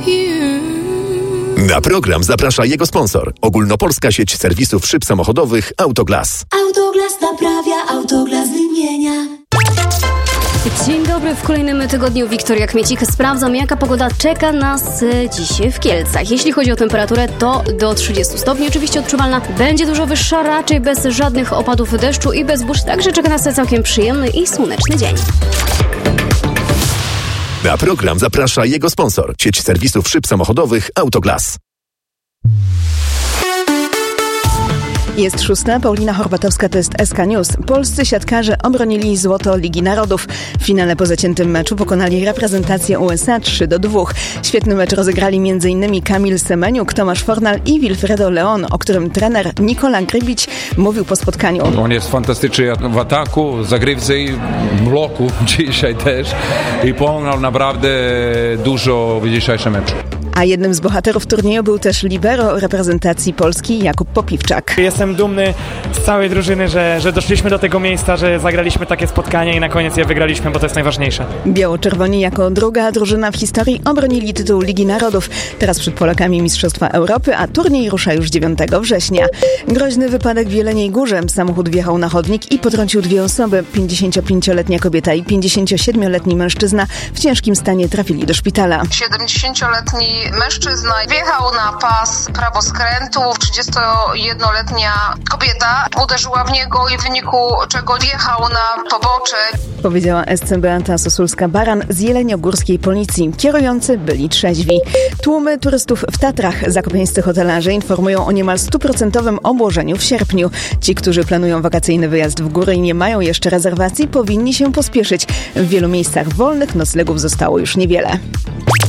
Na program zaprasza jego sponsor. Ogólnopolska sieć serwisów szyb samochodowych Autoglas. Autoglas naprawia, Autoglas wymienia. Dzień dobry, w kolejnym tygodniu Wiktoria Kmiecik. Sprawdzam, jaka pogoda czeka nas dziś w Kielcach. Jeśli chodzi o temperaturę, to do 30 stopni, oczywiście odczuwalna. Będzie dużo wyższa, raczej bez żadnych opadów deszczu i bez burz, także czeka nas całkiem przyjemny i słoneczny dzień. Na program zaprasza jego sponsor. Sieć serwisów szyb samochodowych Autoglas. Jest 6. Paulina Horbatowska, to jest SK News. Polscy siatkarze obronili złoto Ligi Narodów. W finale po zaciętym meczu pokonali reprezentację USA 3-2. Świetny mecz rozegrali m.in. Kamil Semeniuk, Tomasz Fornal i Wilfredo Leon, o którym trener Nikola Grybić mówił po spotkaniu. On jest fantastyczny w ataku, zagrywce i bloku dzisiaj też i pomagał naprawdę dużo w dzisiejszym meczu. A jednym z bohaterów turnieju był też libero reprezentacji Polski Jakub Popiwczak. Jestem dumny z całej drużyny, że doszliśmy do tego miejsca, że zagraliśmy takie spotkanie i na koniec je wygraliśmy, bo to jest najważniejsze. Biało-czerwoni jako druga drużyna w historii obronili tytuł Ligi Narodów. Teraz przed Polakami Mistrzostwa Europy, a turniej rusza już 9 września. Groźny wypadek w Jeleniej Górze. Samochód wjechał na chodnik i potrącił dwie osoby. 55-letnia kobieta i 57-letni mężczyzna w ciężkim stanie trafili do szpitala. 70-letni mężczyzna wjechał na pas prawoskrętu. 31-letnia kobieta uderzyła w niego i w wyniku czego wjechał na pobocze. Powiedziała SC Beata Sosulska-Baran z jeleniogórskiej policji. Kierujący byli trzeźwi. Tłumy turystów w Tatrach. Zakopiańscy hotelarze informują o niemal 100% obłożeniu w sierpniu. Ci, którzy planują wakacyjny wyjazd w góry i nie mają jeszcze rezerwacji, powinni się pospieszyć. W wielu miejscach wolnych noclegów zostało już niewiele.